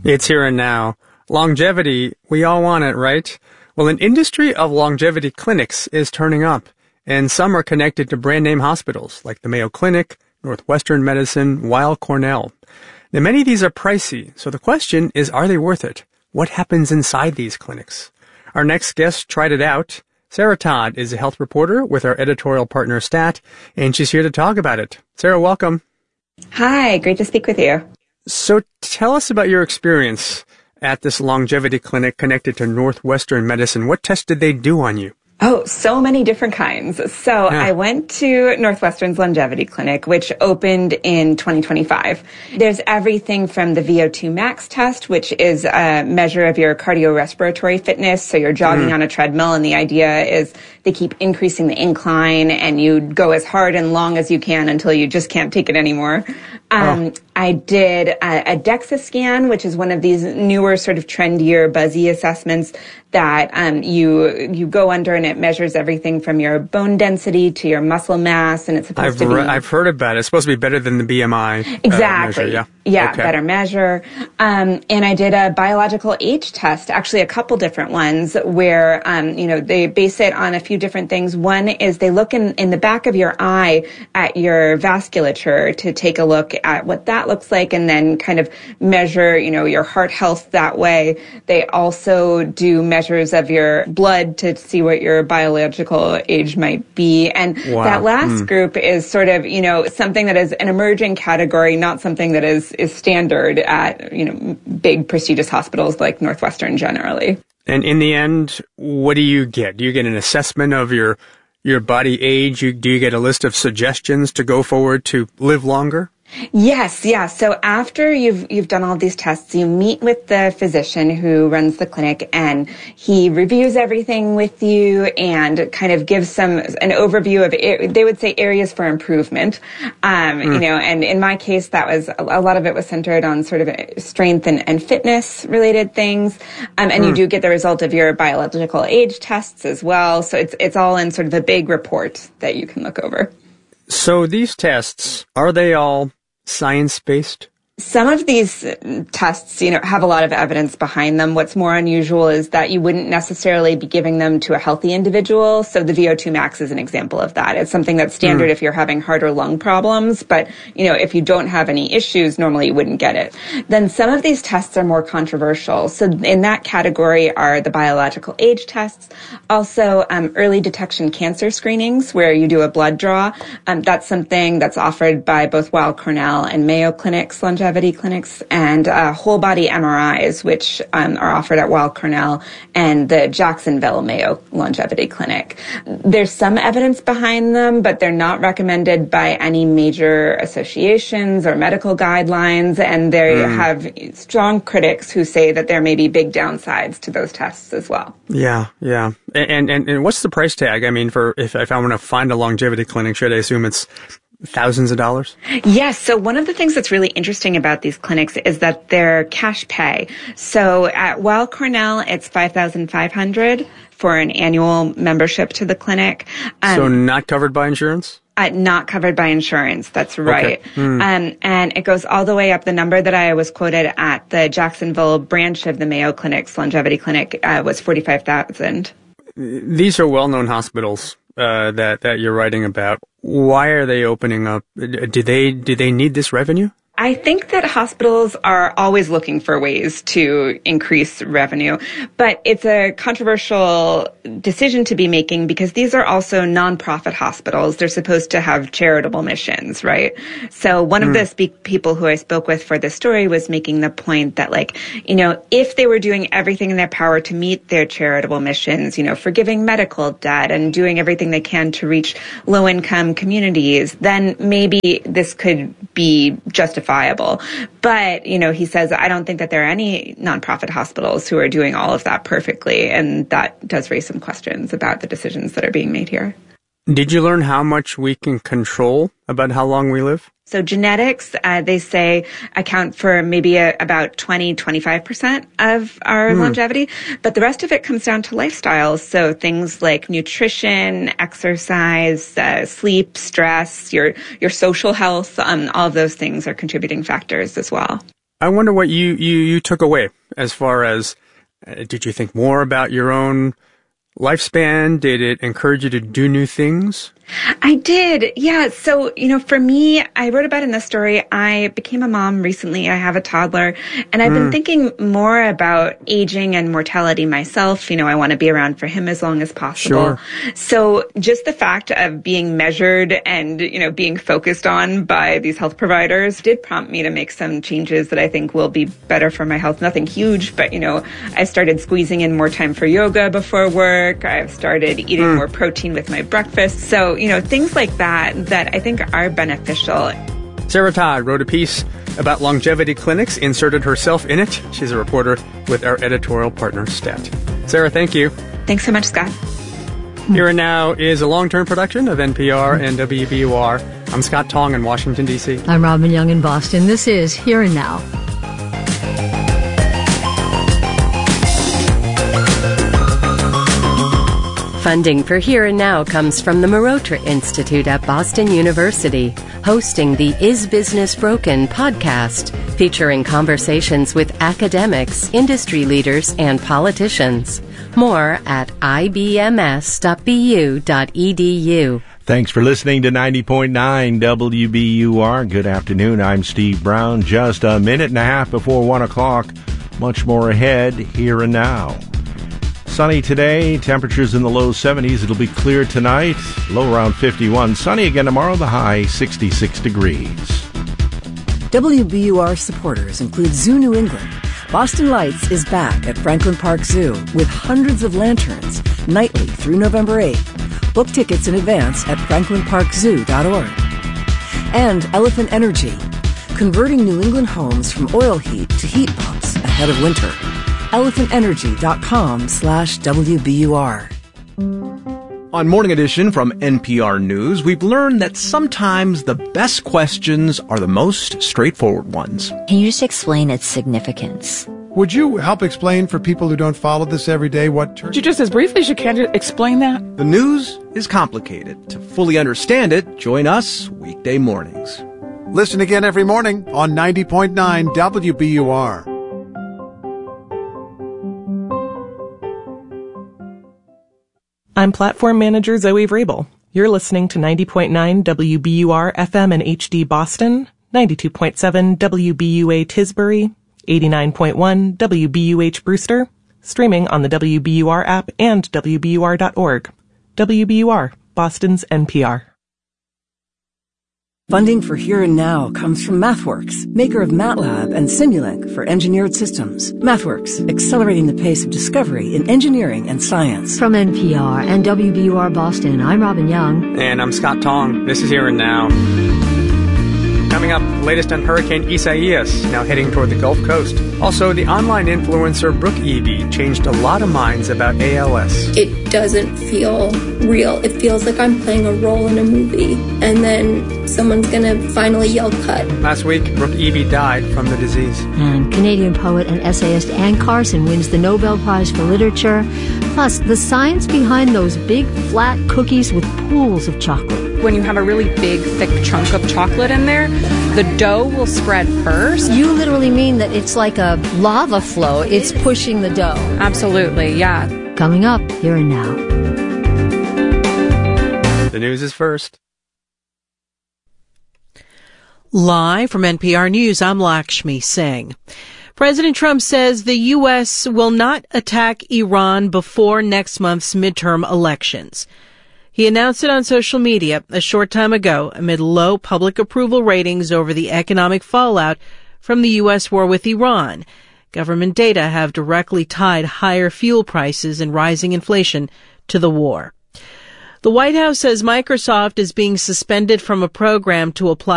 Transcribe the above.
It's here and now. Longevity, we all want it, right? Well, an industry of longevity clinics is turning up, and some are connected to brand name hospitals like the Mayo Clinic, Northwestern Medicine, Weill Cornell. Now, many of these are pricey, so the question is, are they worth it? What happens inside these clinics? Our next guest tried it out. Sarah Todd is a health reporter with our editorial partner Stat, and she's here to talk about it. Sarah, welcome. Hi, great to speak with you. So tell us about your experience at this longevity clinic connected to Northwestern Medicine. What tests did they do on you? Oh, so many different kinds. So I went to Northwestern's longevity clinic, which opened in 2025. There's everything from the VO2 max test, which is a measure of your cardiorespiratory fitness. So you're jogging on a treadmill, and the idea is they keep increasing the incline, and you go as hard and long as you can until you just can't take it anymore. I did a DEXA scan, which is one of these newer sort of trendier, buzzy assessments that you go under, and it measures everything from your bone density to your muscle mass, and it's supposed to be... I've heard about it. It's supposed to be better than the BMI exactly. measure. Yeah, okay. Better measure. And I did a biological age test, actually a couple different ones, where they base it on a few different things. One is they look in the back of your eye at your vasculature to take a look at what that looks like, and then kind of measure, your heart health that way. They also do measures of your blood to see what your biological age might be. And that last group is sort of, something that is an emerging category, not something that is standard at, big prestigious hospitals like Northwestern generally. And in the end, what do you get? Do you get an assessment of your body age? Do you get a list of suggestions to go forward to live longer? Yes, yeah. So after you've done all of these tests, you meet with the physician who runs the clinic, and he reviews everything with you and kind of gives an overview of, they would say, areas for improvement. And in my case, that was a lot of it was centered on sort of strength and fitness related things. And you do get the result of your biological age tests as well. So it's all in sort of a big report that you can look over. So these tests, are they all science-based? Some of these tests, have a lot of evidence behind them. What's more unusual is that you wouldn't necessarily be giving them to a healthy individual. So the VO2 max is an example of that. It's something that's standard if you're having heart or lung problems. But, if you don't have any issues, normally you wouldn't get it. Then some of these tests are more controversial. So in that category are the biological age tests. Also, early detection cancer screenings where you do a blood draw. That's something that's offered by both Weill Cornell and Mayo Clinic's longevity clinics, and whole body MRIs, which are offered at Weill Cornell and the Jacksonville Mayo Longevity Clinic. There's some evidence behind them, but they're not recommended by any major associations or medical guidelines, and they have strong critics who say that there may be big downsides to those tests as well. Yeah. And what's the price tag? I mean, if I want to find a longevity clinic, should I assume it's thousands of dollars? Yes. So one of the things that's really interesting about these clinics is that they're cash pay. So at Weill Cornell, it's $5,500 for an annual membership to the clinic. So not covered by insurance? Not covered by insurance. That's right. Okay. And it goes all the way up. The number that I was quoted at the Jacksonville branch of the Mayo Clinic's longevity clinic was $45,000. These are well-known hospitals that you're writing about. Why are they opening up? Do they need this revenue? I think that hospitals are always looking for ways to increase revenue, but it's a controversial decision to be making because these are also nonprofit hospitals. They're supposed to have charitable missions, right? So one of the people who I spoke with for this story was making the point that, if they were doing everything in their power to meet their charitable missions, forgiving medical debt and doing everything they can to reach low-income communities, then maybe this could be justifiable. But, he says, I don't think that there are any nonprofit hospitals who are doing all of that perfectly. And that does raise some questions about the decisions that are being made here. Did you learn how much we can control about how long we live? So genetics, they say, account for maybe about 20-25% of our longevity, but the rest of it comes down to lifestyle. So things like nutrition, exercise, sleep, stress, your social health, all of those things are contributing factors as well. I wonder what you took away as far as, did you think more about your own lifespan? Did it encourage you to do new things? I did. Yeah. So, for me, I wrote about in the story, I became a mom recently. I have a toddler, and I've been thinking more about aging and mortality myself. I want to be around for him as long as possible. Sure. So just the fact of being measured and, being focused on by these health providers did prompt me to make some changes that I think will be better for my health. Nothing huge, but, I started squeezing in more time for yoga before work. I've started eating more protein with my breakfast. So, things like that I think are beneficial. Sarah Todd wrote a piece about longevity clinics, inserted herself in it. She's a reporter with our editorial partner, Stat. Sarah, thank you. Thanks so much, Scott. Here and Now is a long-term production of NPR and WBUR. I'm Scott Tong in Washington, D.C. I'm Robin Young in Boston. This is Here and Now. Funding for Here and Now comes from the Marotra Institute at Boston University, hosting the Is Business Broken podcast, featuring conversations with academics, industry leaders, and politicians. More at ibms.bu.edu. Thanks for listening to 90.9 WBUR. Good afternoon. I'm Steve Brown. Just a minute and a half before 1 o'clock. Much more ahead, Here and Now. Sunny today, temperatures in the low 70s. It'll be clear tonight, low around 51. Sunny again tomorrow, the high 66 degrees. WBUR supporters include Zoo New England. Boston Lights is back at Franklin Park Zoo with hundreds of lanterns nightly through November 8th. Book tickets in advance at franklinparkzoo.org. And Elephant Energy, converting New England homes from oil heat to heat pumps ahead of winter. ElephantEnergy.com/WBUR. On Morning Edition from NPR News, we've learned that sometimes the best questions are the most straightforward ones. Can you just explain its significance? Would you help explain for people who don't follow this every day what... Could you just as briefly as you can explain that? The news is complicated. To fully understand it, join us weekday mornings. Listen again every morning on 90.9 WBUR. I'm Platform Manager Zoe Vrabel. You're listening to 90.9 WBUR FM and HD Boston, 92.7 WBUA Tisbury, 89.1 WBUH Brewster, streaming on the WBUR app and WBUR.org. WBUR, Boston's NPR. Funding for Here and Now comes from MathWorks, maker of MATLAB and Simulink for engineered systems. MathWorks, accelerating the pace of discovery in engineering and science. From NPR and WBUR Boston, I'm Robin Young. And I'm Scott Tong. This is Here and Now. Coming up, latest on Hurricane Isaias, now heading toward the Gulf Coast. Also, the online influencer Brooke Eby changed a lot of minds about ALS. It doesn't feel real. It feels like I'm playing a role in a movie, and then someone's going to finally yell cut. Last week, Brooke Eby died from the disease. And Canadian poet and essayist Anne Carson wins the Nobel Prize for Literature. Plus, the science behind those big, flat cookies with pools of chocolate. When you have a really big, thick chunk of chocolate in there, the dough will spread first. You literally mean that it's like a lava flow. It's pushing the dough. Absolutely, yeah. Coming up, Here and Now. The news is first. Live from NPR News, I'm Lakshmi Singh. President Trump says the U.S. will not attack Iran before next month's midterm elections. He announced it on social media a short time ago amid low public approval ratings over the economic fallout from the U.S. war with Iran. Government data have directly tied higher fuel prices and rising inflation to the war. The White House says Microsoft is being suspended from a program to apply